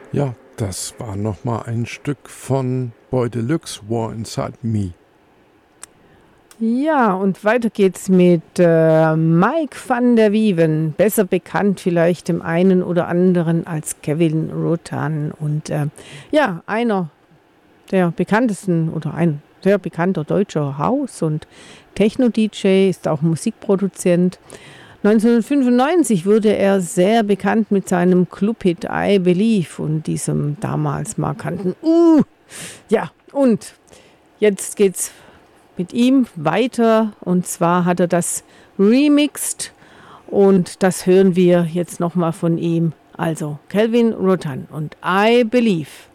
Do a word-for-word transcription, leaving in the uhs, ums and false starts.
Ja, das war nochmal ein Stück von Boy Deluxe, War Inside Me. Ja, und weiter geht's mit äh, Mike van der Wieven, besser bekannt vielleicht dem einen oder anderen als Kevin Rotan. Und äh, ja, einer der bekanntesten oder ein sehr bekannter deutscher House- und Techno-D J, ist auch Musikproduzent. neunzehnhundertfünfundneunzig wurde er sehr bekannt mit seinem Clubhit I Believe und diesem damals markanten Uh. Ja, und jetzt geht's mit ihm weiter, und zwar hat er das remixed und das hören wir jetzt nochmal von ihm. Also Calvin Rotan und I Believe.